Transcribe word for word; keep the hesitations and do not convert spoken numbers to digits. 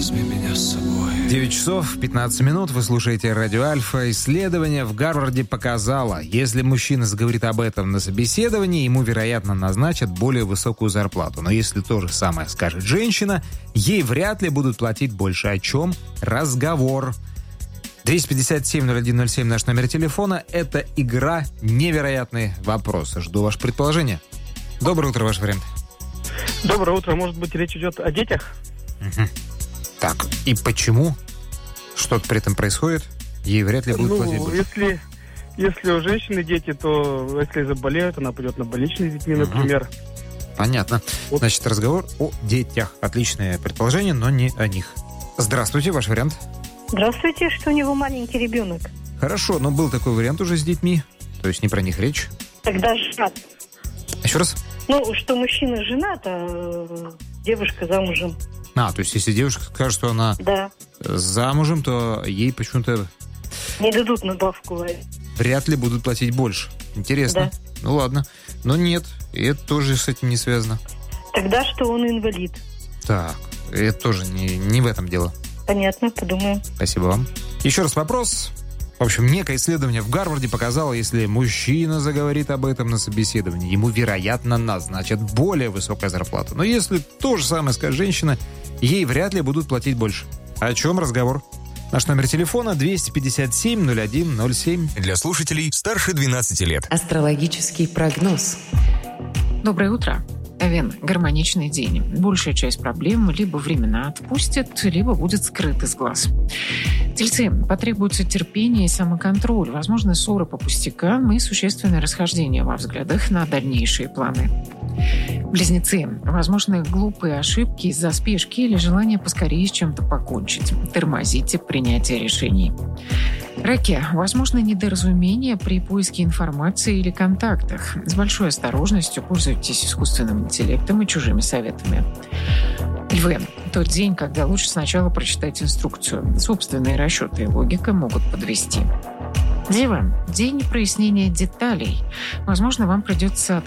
возьми меня с собой. девять часов пятнадцать минут. Вы слушаете Радио Альфа. Исследование в Гарварде показало, если мужчина заговорит об этом на собеседовании, ему, вероятно, назначат более высокую зарплату. Но если то же самое скажет женщина, ей вряд ли будут платить больше. О чем разговор? двести пятьдесят семь ноль один ноль семь наш номер телефона. Это игра «Невероятные вопросы». Жду ваше предположение. Доброе утро, ваш вариант. Доброе утро. Может быть, речь идет о детях? Угу. Так, и почему? Что-то при этом происходит? Ей вряд ли будут ну, платить больше. Если, если у женщины дети, то если заболеют, она пойдет на больничные с детьми, угу. например. Понятно. Вот. Значит, разговор о детях. Отличное предположение, но не о них. Здравствуйте, ваш вариант. Здравствуйте, что у него маленький ребенок. Хорошо, но был такой вариант уже с детьми. То есть не про них речь. Тогда женат. Еще раз? Ну, что мужчина женат, а девушка замужем. А, то есть если девушка скажет, что она да. замужем, то ей почему-то... Не дадут надбавку. Вряд ли будут платить больше. Интересно. Да. Ну ладно. Но нет, и это тоже с этим не связано. Тогда что он инвалид. Так, это тоже не, не в этом дело. Понятно, подумаем. Спасибо вам. Еще раз вопрос. В общем, некое исследование в Гарварде показало, если мужчина заговорит об этом на собеседовании, ему, вероятно, назначат более высокую зарплату. Но если то же самое скажет женщина, ей вряд ли будут платить больше. О чем разговор? Наш номер телефона двести пятьдесят семь ноль один ноль семь. Для слушателей старше двенадцати лет. Астрологический прогноз. Доброе утро. Овен, гармоничный день. Большая часть проблем либо временно отпустит, либо будет скрыт из глаз. Тельцы, потребуется терпение и самоконтроль, возможны ссоры по пустякам и существенное расхождение во взглядах на дальнейшие планы. Близнецы, возможны глупые ошибки из-за спешки или желания поскорее с чем-то покончить. Тормозите принятие решений. Раки, возможно недоразумение при поиске информации или контактах. С большой осторожностью пользуйтесь искусственным интеллектом и чужими советами. Львы, тот день, когда лучше сначала прочитать инструкцию. Собственные расчеты и логика могут подвести. Девы, день прояснения деталей. Возможно, вам придется